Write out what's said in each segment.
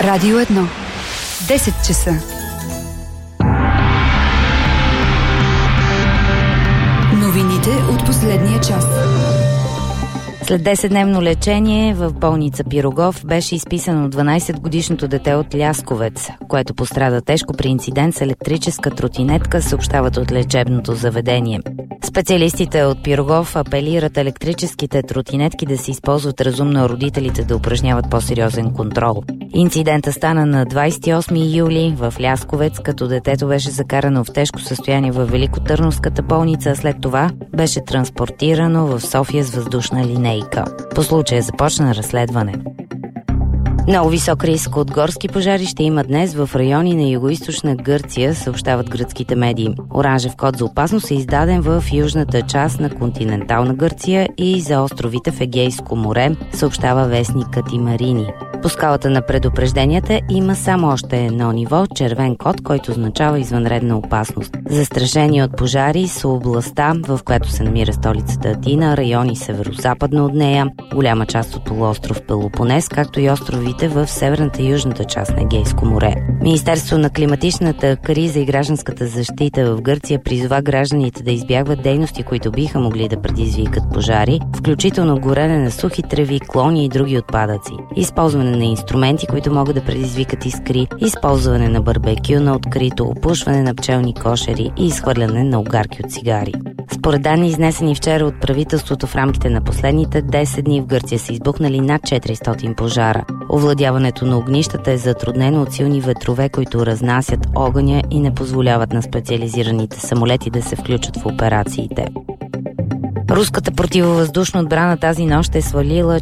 Радио 1. 10 часа. Новините от последния час. След 10-дневно лечение в болница Пирогов беше изписано 12-годишното дете от Лясковец, което пострада тежко при инцидент с електрическа тротинетка, съобщават от лечебното заведение. Специалистите от Пирогов апелират електрическите тротинетки да се използват разумно, а родителите да упражняват по-сериозен контрол. Инцидента стана на 28 юли в Лясковец, като детето беше закарано в тежко състояние в Великотърновската болница, а след това беше транспортирано в София с въздушна линейка. По случая започна разследване. Много висок риск от горски пожари ще има днес в райони на югоизточна Гърция, съобщават гръцките медии. Оранжев код за опасност е издаден в южната част на континентална Гърция и за островите в Егейско море, съобщава вестникът Марини. По скалата на предупрежденията има само още едно ниво – червен код, който означава извънредна опасност. Застрашени от пожари са областта, в която се намира столицата Атина, райони северо-западно от нея, голяма част от полуостров Пелопонес, както и островите в северната и южната част на Егейско море. Министерството на климатичната криза и гражданската защита в Гърция призова гражданите да избягват дейности, които биха могли да предизвикат пожари, включително горене на сухи треви, клони и други отпадъци, използване на инструменти, които могат да предизвикат искри, използване на барбекю на открито, опушване на пчелни кошери и изхвърляне на огарки от цигари. Според данни, изнесени вчера от правителството, в рамките на последните 10 дни в Гърция са избухнали над 400 пожара. Овладяването на огнищата е затруднено от силни ветрове, които разнасят огъня и не позволяват на специализираните самолети да се включат в операциите. Руската противовъздушна отбрана тази нощ е свалила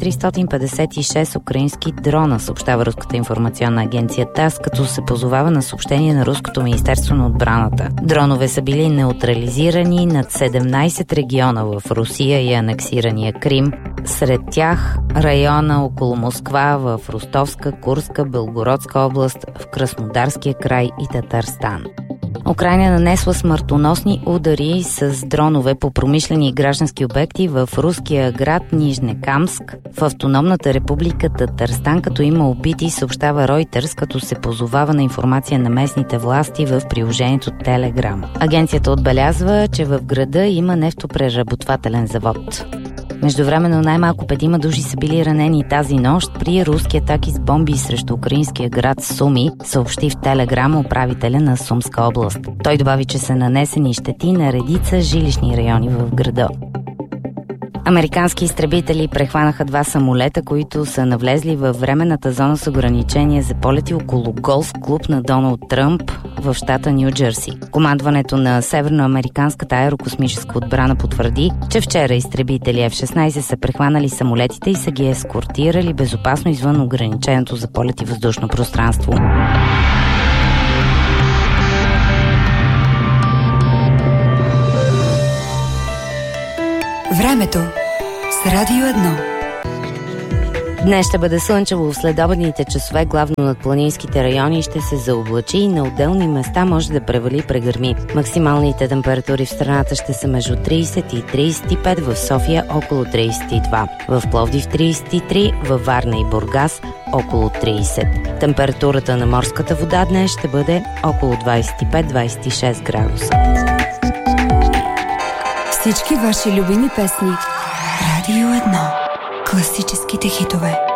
456 украински дрона, съобщава Руската информационна агенция ТАСС, като се позовава на съобщение на Руското министерство на отбраната. Дронове са били неутрализирани над 17 региона в Русия и анексирания Крим. Сред тях района около Москва, в Ростовска, Курска, Белгородска област, в Краснодарския край и Татарстан. Украйна нанесла смъртоносни удари с дронове по промишлени и граждански обекти в руския град Нижнекамск, в автономната република Татарстан, като има убити, съобщава Reuters, като се позовава на информация на местните власти в приложението Telegram. Агенцията отбелязва, че в града има нефтопреработвателен завод. Междувременно най-малко 5 души са били ранени тази нощ при руски атаки с бомби срещу украинския град Суми, съобщи в Телеграм управителя на Сумска област. Той добави, че са нанесени щети на редица жилищни райони в града. Американски изтребители прехванаха 2 самолета, които са навлезли във временната зона с ограничение за полети около голф клуб на Доналд Тръмп в щата Ню Джерси. Командването на северноамериканската аерокосмическа отбрана потвърди, че вчера изтребители F-16 са прехванали самолетите и са ги ескортирали безопасно извън ограниченото за полети въздушно пространство. Времето с Радио 1. Днес ще бъде слънчево в следобедните часове, главно над планинските райони ще се заоблачи и на отделни места може да превали прегърми. Максималните температури в страната ще са между 30 и 35, в София около 32, в Пловдив 33, във Варна и Бургас около 30. Температурата на морската вода днес ще бъде около 25-26 градуса. Всички ваши любими песни. Радио 1. Класическите хитове.